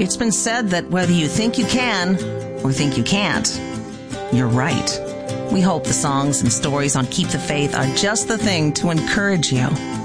It's been said that whether you think you can or think you can't, you're right. We hope the songs and stories on Keep the Faith are just the thing to encourage you